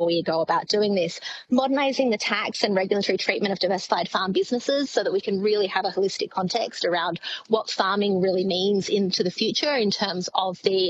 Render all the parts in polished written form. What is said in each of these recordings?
before you go about doing this. Modernising the tax and regulatory treatment of diversified farm businesses so that we can really have a holistic context around what farming really means into the future in terms of the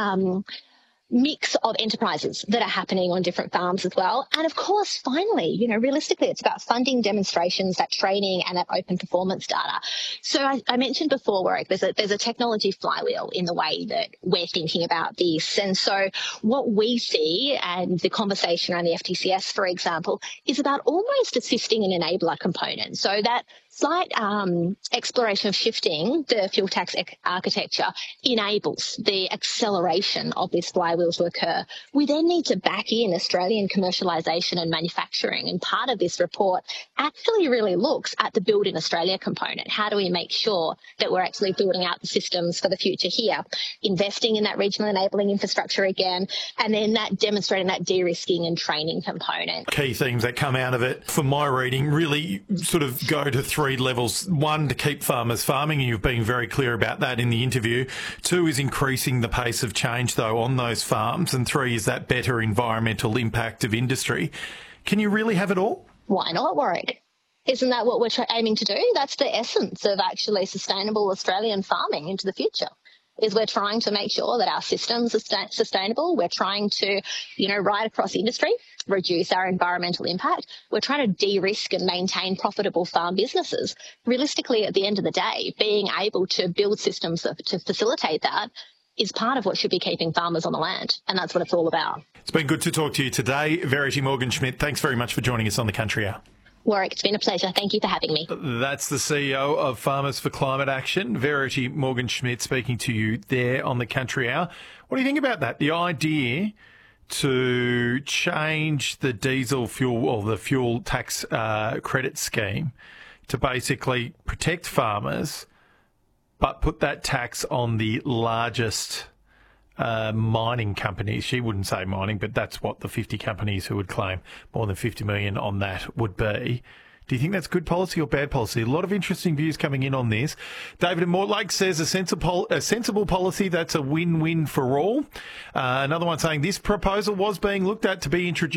mix of enterprises that are happening on different farms as well. And of course, finally, realistically, it's about funding demonstrations, that training and that open performance data. So I mentioned before, Warwick, there's a technology flywheel in the way that we're thinking about this. And so what we see, and the conversation around the FTCS, for example, is about almost assisting an enabler component. So that slight exploration of shifting the fuel tax architecture enables the acceleration of this flywheel to occur. We then need to back in Australian commercialisation and manufacturing, and part of this report actually really looks at the Build in Australia component. How do we make sure that we're actually building out the systems for the future here, investing in that regional enabling infrastructure again, and then that demonstrating that de-risking and training component. Key themes that come out of it, from my reading, really sort of go to three levels. One, to keep farmers farming, and you've been very clear about that in the interview. Two is increasing the pace of change, though, on those farms. And three is that better environmental impact of industry. Can you really have it all? Why not, Warwick? Isn't that what we're aiming to do? That's the essence of actually sustainable Australian farming into the future. Is we're trying to make sure that our systems are sustainable. We're trying to, right across industry, reduce our environmental impact. We're trying to de-risk and maintain profitable farm businesses. Realistically, at the end of the day, being able to build systems to facilitate that is part of what should be keeping farmers on the land, and that's what it's all about. It's been good to talk to you today. Verity Morgan-Schmidt, thanks very much for joining us on the Country Hour. Warwick, it's been a pleasure. Thank you for having me. That's the CEO of Farmers for Climate Action, Verity Morgan-Schmidt, speaking to you there on the Country Hour. What do you think about that? The idea to change the diesel fuel or the fuel tax credit scheme to basically protect farmers, but put that tax on the largest mining companies. She wouldn't say mining, but that's what the 50 companies who would claim more than 50 million on that would be. Do you think that's good policy or bad policy? A lot of interesting views coming in on this. David Mortlake says a sensible policy that's a win-win for all. Another one saying this proposal was being looked at to be introduced